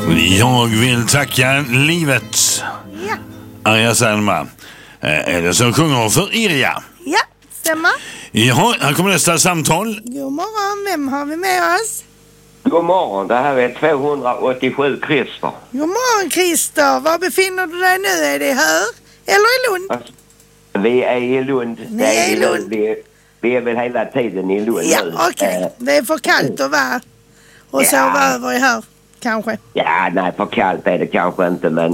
Jag vill tacka livet. Ja. Arja Selma. Är det som sjunger för Irja? Ja, stämmer. Ja, här kommer nästa samtal. God morgon, vem har vi med oss? God morgon, det här är 287 Christer. God morgon Christer, var befinner du dig nu? Är det här eller i Lund? Vi är i Lund. Ni är i Lund? Vi är väl hela tiden i Lund Ja, nu. okej. Det är för kallt att vara och sova över i här, kanske. Ja, nej, för kallt är det kanske inte, men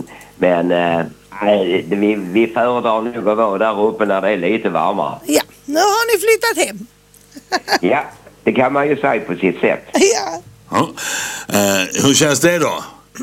vi föredrar nog att vara där uppe när det är lite varmare. Ja, nu har ni flyttat hem. Ja, det kan man ju säga på sitt sätt. Ja. Ja. Hur känns det då?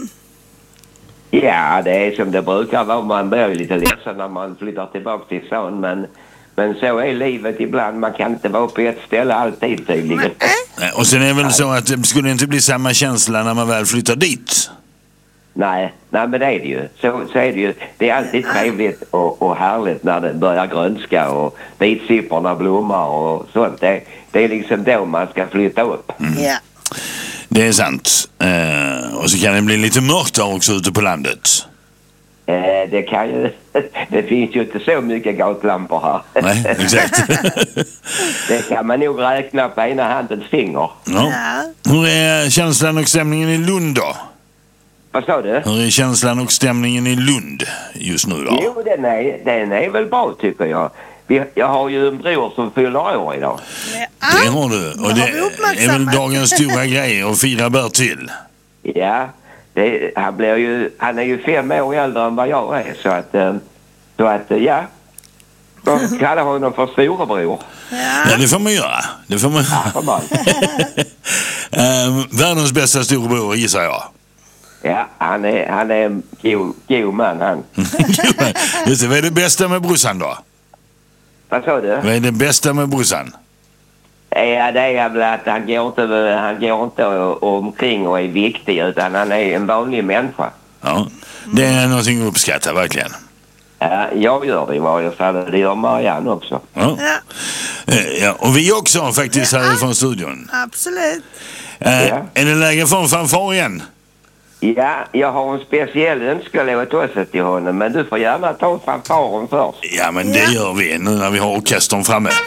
Ja, det är som det brukar vara. Man blir ju lite ledsen när man flyttar tillbaka till stan, men så är livet ibland. Man kan inte vara på ett ställe alltid tydligen. Och sen är det väl så att det skulle inte bli samma känsla när man väl flyttar dit. Nej, men det är det ju. Så är det ju. Det är alltid trevligt och härligt när det börjar grönska och vitsipporna blommar och sånt. Det är liksom då man ska flytta upp. Ja. Det är sant. Och så kan det bli lite mörkt också ute på landet. Det finns ju inte så mycket gatlampor här. Nej, exakt. Det kan man nog räkna på ena handens finger. Ja. Hur är känslan och stämningen i Lund då? Vad sa du? Hur är känslan och stämningen i Lund just nu då? Jo, den är väl bra tycker jag. Jag har ju en bror som fyller år idag. Det har du. Och det är väl dagens stora grej att fira Bertil. Ja, han är ju 5 år äldre än vad jag är. Så att ja. De kallar honom för storebror. Ja, det får man göra. Det får man göra. Världens bästa storebror gissar jag. Ja, han är en god man han. Just det, vad är det bästa med brorsan då? Vad sa du? Vad är det bästa med brorsan? Ja, det är väl att han går inte omkring och är viktig, utan han är en vanlig människa. Ja, det är någonting att uppskatta verkligen. Ja, jag gör det i varje fall. Det gör Marianne också. Ja. Ja, och vi också faktiskt härifrån studion. Absolut. Är det läge för en fanfar igen? Ja, jag har en speciell önskelåt också till honom, men du får gärna ta fanfaren först. Ja, men det gör vi nu när vi har orkestern framme.